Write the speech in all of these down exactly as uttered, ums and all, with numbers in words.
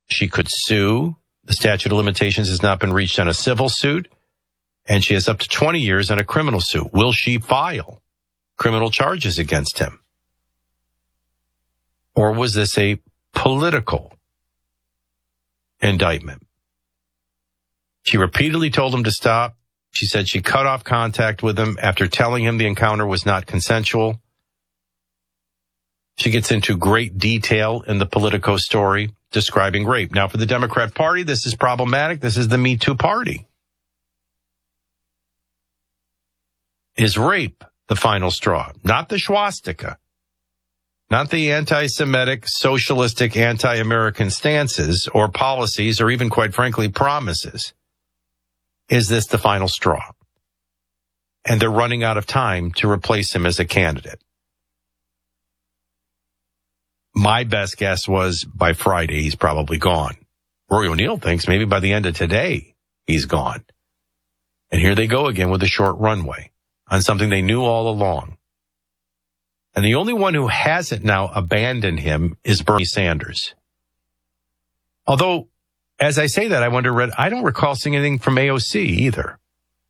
She could sue. The statute of limitations has not been reached on a civil suit, and she has up to twenty years on a criminal suit. Will she file criminal charges against him? Or was this a political indictment? She repeatedly told him to stop. She said she cut off contact with him after telling him the encounter was not consensual. She gets into great detail in the Politico story describing rape. Now, for the Democrat Party, this is problematic. This is the Me Too party. Is rape the final straw? Not the swastika. Not the anti-Semitic, socialistic, anti-American stances or policies or even, quite frankly, promises. Is this the final straw? And they're running out of time to replace him as a candidate. My best guess was by Friday, he's probably gone. Rory O'Neill thinks maybe by the end of today, he's gone. And here they go again with a short runway on something they knew all along. And the only one who hasn't now abandoned him is Bernie Sanders. Although, as I say that, I wonder, Red, I don't recall seeing anything from A O C either.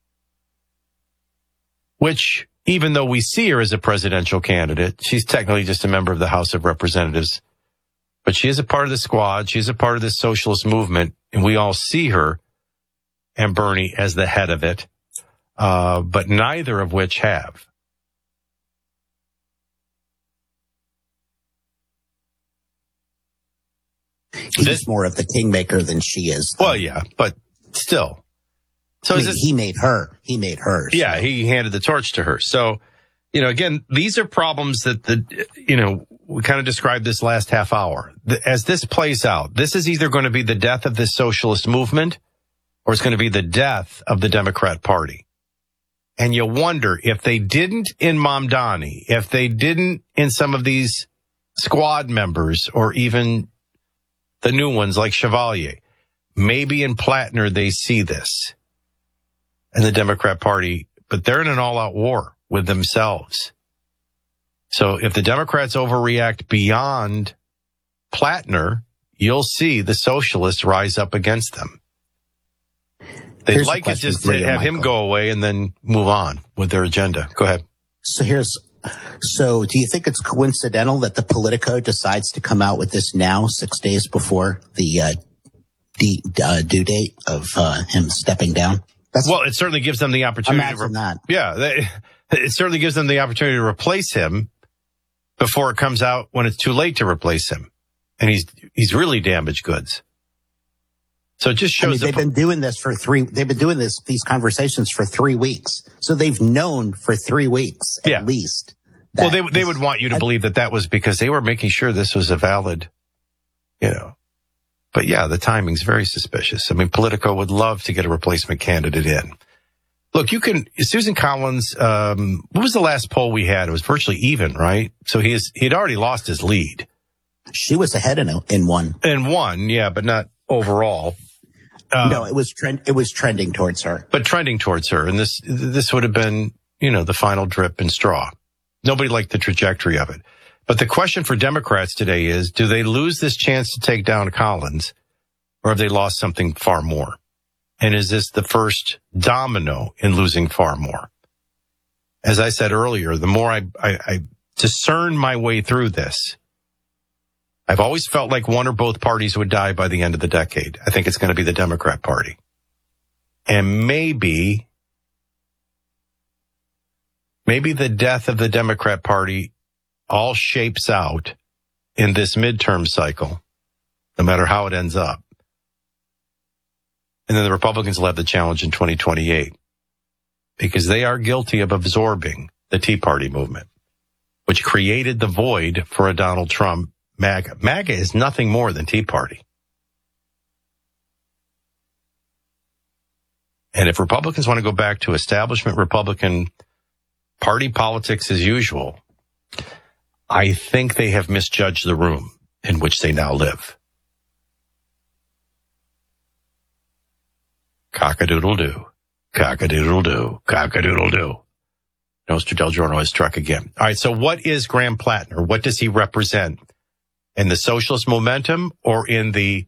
Which, even though we see her as a presidential candidate, she's technically just a member of the House of Representatives. But she is a part of the squad. She's a part of the socialist movement. And we all see her and Bernie as the head of it. Uh, but neither of which have. He's this, more of the kingmaker than she is. Well, yeah, but still. So I mean, is this, he made her. He made her. So. Yeah, he handed the torch to her. So, you know, again, these are problems that the, you know, we kind of described this last half hour. As this plays out, this is either going to be the death of this socialist movement or it's going to be the death of the Democrat Party. And you wonder if they didn't in Mamdani, if they didn't in some of these squad members or even the new ones like Chevalier, maybe in Plattner they see this in the Democrat Party, but they're in an all-out war with themselves. So if the Democrats overreact beyond Plattner, you'll see the socialists rise up against them. They'd Here's like it just to have him go away and then move on with their agenda. Go ahead. So here's, so do you think it's coincidental that the Politico decides to come out with this now, six days before the uh, the uh, due date of uh, him stepping down? That's, well, it certainly gives them the opportunity. Imagine to re- that. Yeah, they, it certainly gives them the opportunity to replace him before it comes out when it's too late to replace him, and he's he's really damaged goods. So it just shows. I mean, they've the, been doing this for three. They've been doing this these conversations for three weeks. So they've known for three weeks at yeah. least. Well, they they would want you to I, believe that that was because they were making sure this was a valid, you know. But yeah, the timing's very suspicious. I mean, Politico would love to get a replacement candidate in. Look, you can, Susan Collins, um, what was the last poll we had? It was virtually even, right? So he is, he'd already lost his lead. She was ahead in, in one. In one, yeah, but not overall. Uh, no, it was trend, it was trending towards her. But trending towards her. And this, this would have been, you know, the final drip and straw. Nobody liked the trajectory of it. But the question for Democrats today is, do they lose this chance to take down Collins, or have they lost something far more? And is this the first domino in losing far more? As I said earlier, the more I, I, I discern my way through this, I've always felt like one or both parties would die by the end of the decade. I think it's going to be the Democrat Party. And maybe, maybe the death of the Democrat Party all shapes out in this midterm cycle, no matter how it ends up. And then the Republicans will have the challenge in twenty twenty-eight because they are guilty of absorbing the Tea Party movement, which created the void for a Donald Trump MAGA. MAGA is nothing more than Tea Party. And if Republicans want to go back to establishment Republican party politics as usual, I think they have misjudged the room in which they now live. Cock-a-doodle-doo, cock-a-doodle-doo, cock-a-doodle-doo. Nostra Del Giorno has struck again. All right, so what is Graham Plattner? What does he represent? In the socialist momentum or in the